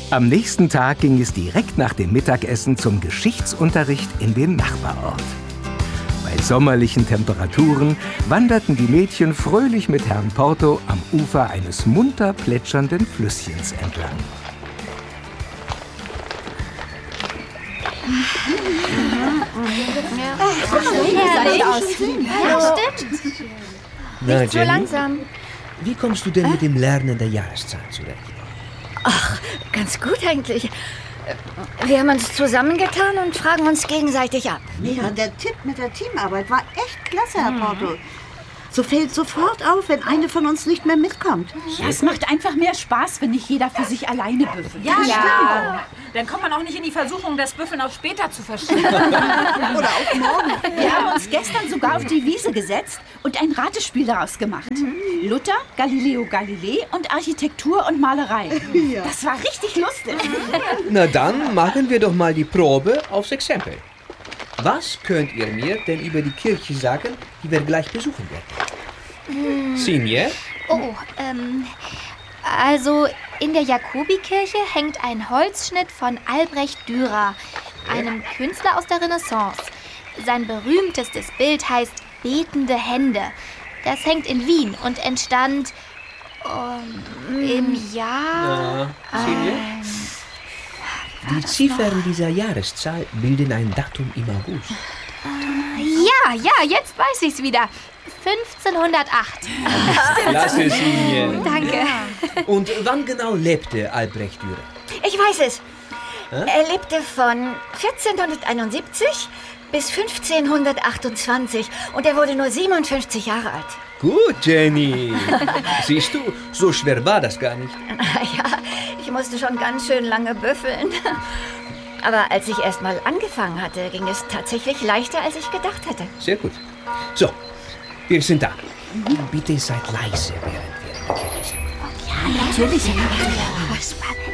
Am nächsten Tag ging es direkt nach dem Mittagessen zum Geschichtsunterricht in den Nachbarort. Bei sommerlichen Temperaturen wanderten die Mädchen fröhlich mit Herrn Porto am Ufer eines munter plätschernden Flüsschens entlang. Ja, stimmt. Na, Nicht so Jenny, langsam. wie kommst du denn mit dem Lernen der Jahreszahl zurecht? Ach, ganz gut eigentlich. Wir haben uns zusammengetan und fragen uns gegenseitig ab. Ja, der Tipp mit der Teamarbeit war echt klasse, Herr Porto. So fällt sofort auf, wenn eine von uns nicht mehr mitkommt. Ja, es macht einfach mehr Spaß, wenn nicht jeder für sich alleine büffelt. Ja. Dann kommt man auch nicht in die Versuchung, das Büffeln auf später zu verschieben. Oder auf morgen. Wir haben uns gestern sogar auf die Wiese gesetzt und ein Ratespiel daraus gemacht. Luther, Galileo Galilei und Architektur und Malerei. Das war richtig lustig. Na dann machen wir doch mal die Probe aufs Exempel. Was könnt ihr mir denn über die Kirche sagen, die wir gleich besuchen werden? Sinje? Oh, also in der Jakobikirche hängt ein Holzschnitt von Albrecht Dürer, einem Künstler aus der Renaissance. Sein berühmtestes Bild heißt Betende Hände. Das hängt in Wien und entstand im Jahr... Sinje? Die Ziffern dieser Jahreszahl bilden ein Datum im August. Ja, jetzt weiß ich's wieder. 1508. Klasse, Sinje. Danke. Und wann genau lebte Albrecht Dürer? Ich weiß es. Er lebte von 1471 bis 1528 und er wurde nur 57 Jahre alt. Gut, Jenny. Siehst du, so schwer war das gar nicht. Ja, ich musste schon ganz schön lange büffeln. Aber als ich erst mal angefangen hatte, ging es tatsächlich leichter, als ich gedacht hätte. Sehr gut. So, wir sind da. Bitte seid leise, während wir in der Kirche sind. Ja, natürlich.